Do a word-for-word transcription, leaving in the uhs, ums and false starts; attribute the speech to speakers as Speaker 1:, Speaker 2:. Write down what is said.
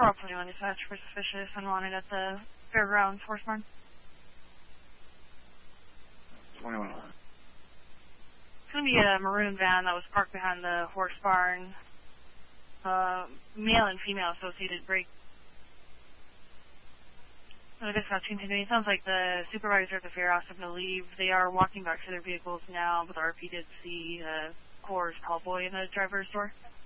Speaker 1: four twenty-one dispatch for suspicious unwanted at the fairgrounds horse barn.
Speaker 2: twenty-one.
Speaker 1: It's going to be a maroon van that was parked behind the horse barn. Uh, male and female associated break. So dispatch continuing. It sounds like the supervisor at the fair asked them to leave. They are walking back to their vehicles now, but the R P did see uh, Coors tall boy in the driver's door.